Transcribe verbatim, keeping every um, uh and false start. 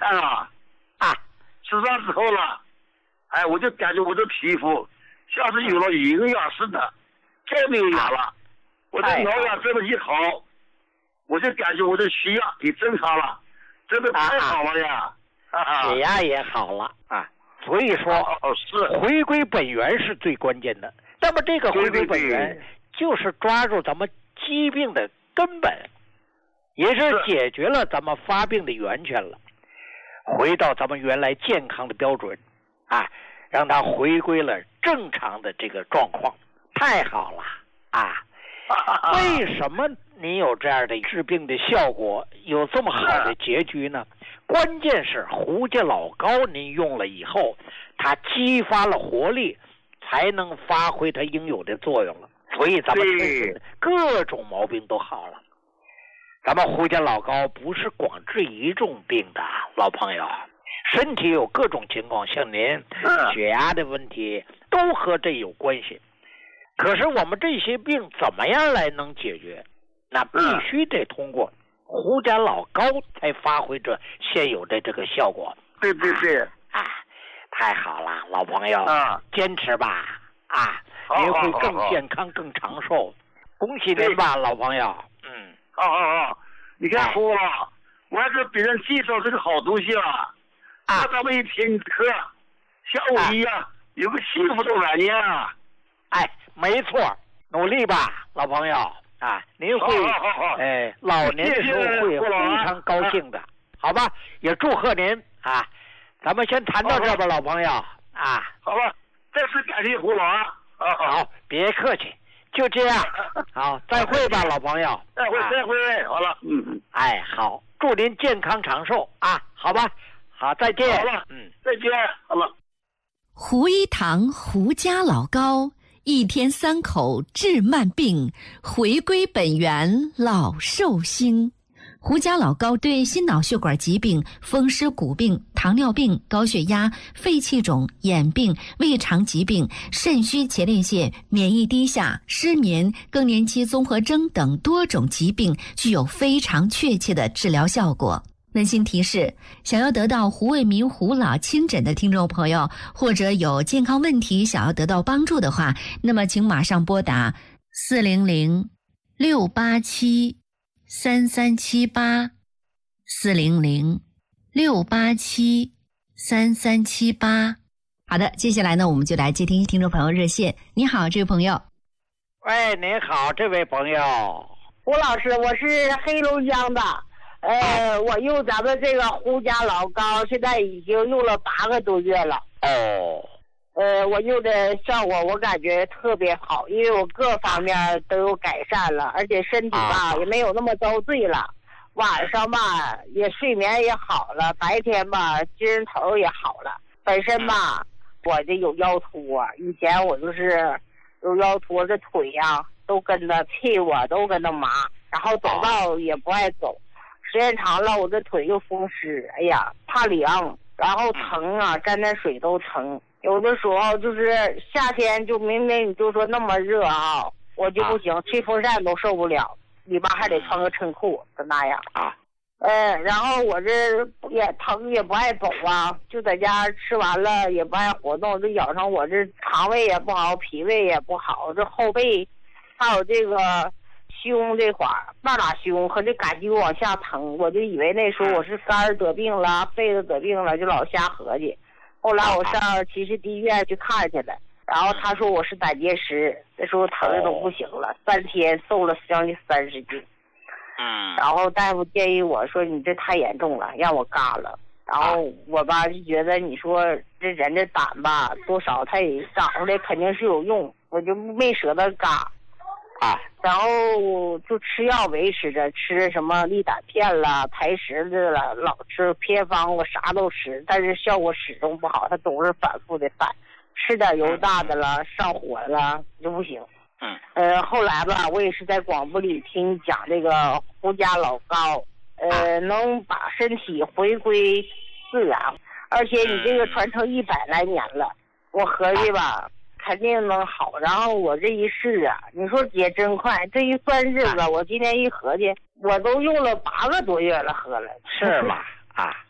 看啊啊，吃上之后了，哎，我就感觉我的皮肤像是有了营养似的，太没有牙了。我的挠牙这么一好，我就感觉我的血压也正常了，真的太好了呀！ 啊，血压也好了啊。所以说， 哦是回归本源是最关键的。那么这个回归本源，就是抓住咱们疾病的根本，也是解决了咱们发病的源泉了，回到咱们原来健康的标准，啊，让它回归了正常的这个状况，太好了啊！为什么你有这样的治病的效果，有这么好的结局呢？关键是胡家老膏您用了以后，它激发了活力，才能发挥它应有的作用了。所以咱们各种毛病都好了。咱们胡家老膏不是光治一种病的，老朋友，身体有各种情况，像您血压的问题都和这有关系。可是我们这些病怎么样来能解决？那必须得通过胡家老膏才发挥着现有的这个效果。 对对对， 啊，太好了，老朋友， 啊， 坚持吧，啊，您会更健康、更长寿。恭喜您吧，老朋友。嗯， 好好好，你看胡老，我还给别人介绍这个好东西了，啊，咱们一听课，像我一样有个幸福的晚年啊。 哎，没错，努力吧，老朋友啊！您会，哎，老年的时候会非常高兴的，好吧？也祝贺您啊！咱们先谈到这吧，老朋友啊！ 好了，再次感谢胡老啊！ 好，别客气，就这样，好，再会吧，老朋友。 再会，再会，好了，嗯， 哎，好，祝您健康长寿啊！好吧，好，再见。 好了，嗯，再见，好了。 胡一堂胡家老膏。一天三口治慢病，回归本源老寿星。胡家老膏对心脑血管疾病、风湿骨病、糖尿病、高血压、肺气肿、眼病、胃肠疾病、肾虚前列腺、免疫低下、失眠、更年期综合征等多种疾病具有非常确切的治疗效果。温馨提示：想要得到胡卫民胡老亲诊的听众朋友，或者有健康问题想要得到帮助的话，那么请马上拨打四零零六八七三三七八四零零六八七三三七八。好的，接下来呢，我们就来接听听众朋友热线。你好，这位朋友。 喂，您好，这位朋友。 胡老师，我是黑龙江的。呃，我用咱们这个胡家老膏，现在已经用了八个多月了。 哦。 呃，我用的效果我感觉特别好，因为我各方面都有改善了，而且身体吧、啊、也没有那么遭罪了。晚上吧也睡眠也好了，白天吧精神头也好了。本身吧我这有腰托，以前我就是有腰托，这腿呀、啊、都跟着屁股都跟着麻，然后走道也不爱走。时间长了，我这腿又风湿，哎呀，怕凉，然后疼啊，沾点水都疼。有的时候就是夏天，就明明你就说那么热啊，我就不行，吹风扇都受不了，里边还得穿个衬裤，就那样啊。呃，然后我这也疼，也不爱走啊，就在家吃完了也不爱活动，这咬上我这肠胃也不好，脾胃也不好，这后背还有这个。胸这块儿，半拉胸和这感觉往下疼，我就以为那时候我是肝儿得病了，肺子得病了，就老瞎合计。后来我上其实第一院去看去了，然后他说我是胆结石，那时候疼的都不行了，三天瘦了将近三十斤。 嗯。 然后大夫建议我说你这太严重了，让我嘎了。然后我吧就觉得你说这人的胆吧多少他也长出来肯定是有用，我就没舍得嘎。 啊， 然后就吃药维持着，吃什么利胆片啦、排石子了，老吃偏方，我啥都吃，但是效果始终不好，它总是反复的犯，吃点油大的了，上火了就不行。 嗯， 呃，后来吧，我也是在广播里听你讲这个胡家老膏，呃，能把身体回归自然，而且你这个传承一百来年了，我合计吧。肯定能好，然后我这一试啊，你说也真快，这一算日子，我今天一合计，我都用了八个多月了，喝了， 是吗？啊，